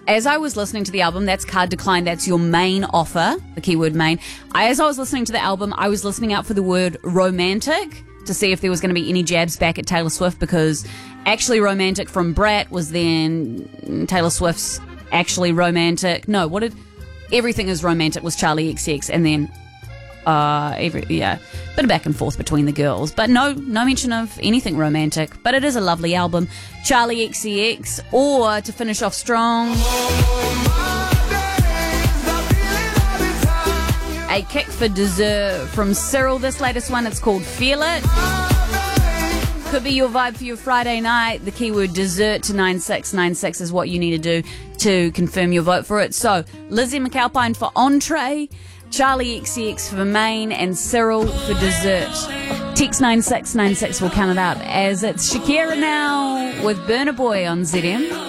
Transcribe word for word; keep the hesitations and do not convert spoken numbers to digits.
as I was listening to the album, that's card decline, that's your main offer, the keyword main. I, as I was listening to the album, I was listening out for the word romantic to see if there was going to be any jabs back at Taylor Swift, because actually romantic from Brat was then Taylor Swift's actually romantic. No, what did... Everything is romantic was Charlie X C X, and then uh, every yeah, bit of back and forth between the girls, but no, no mention of anything romantic. But it is a lovely album, Charlie X C X, or to finish off strong, a kick for dessert from Cyril. This latest one, it's called Feel It. Could be your vibe for your Friday night. The keyword dessert to nine six nine six is what you need to do to confirm your vote for it. So, Lizzie McAlpine for entree, Charlie X C X for main, and Cyril for dessert. Text nine six nine six will count it out as it's Shakira now with Burna Boy on Z M.